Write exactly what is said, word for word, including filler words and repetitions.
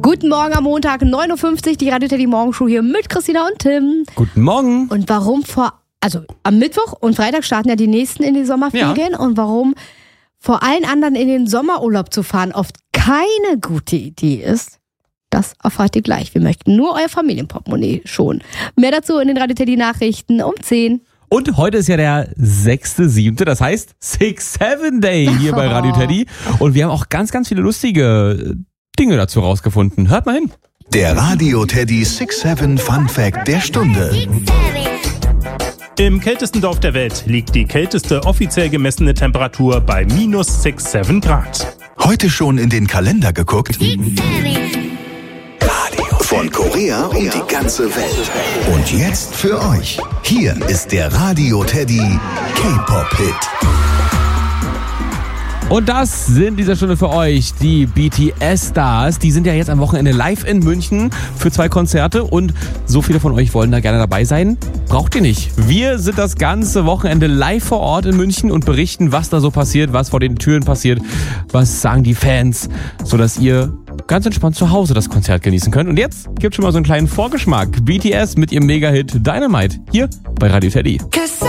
Guten Morgen am Montag, neun Uhr fünfzig, die Radio Teddy Morgenshow hier mit Christina und Tim. Guten Morgen. Und warum vor, also am Mittwoch und Freitag starten ja die nächsten in die Sommerferien. Ja. Und warum vor allen anderen in den Sommerurlaub zu fahren oft keine gute Idee ist, das erfahrt ihr gleich. Wir möchten nur euer Familienportemonnaie schonen. Mehr dazu in den Radio Teddy Nachrichten um zehn. Und heute ist ja der sechste siebte, das heißt Six Seven Day hier bei Radio Teddy. Und wir haben auch ganz, ganz viele lustige Dinge dazu rausgefunden. Hört mal hin. Der Radio Teddy Six Seven Fun Fact der Stunde. Im kältesten Dorf der Welt liegt die kälteste offiziell gemessene Temperatur bei minus sechs Komma sieben Grad. Heute schon in den Kalender geguckt? Von Korea um die ganze Welt. Und jetzt für euch. Hier ist der Radio Teddy K-Pop-Hit. Und das sind dieser Stunde für euch die B T S-Stars. Die sind ja jetzt am Wochenende live in München für zwei Konzerte. Und so viele von euch wollen da gerne dabei sein. Braucht ihr nicht. Wir sind das ganze Wochenende live vor Ort in München und berichten, was da so passiert, was vor den Türen passiert, was sagen die Fans, sodass ihr ganz entspannt zu Hause das Konzert genießen könnt. Und jetzt gibt schon mal so einen kleinen Vorgeschmack. B T S mit ihrem Mega-Hit Dynamite hier bei Radio Teddy.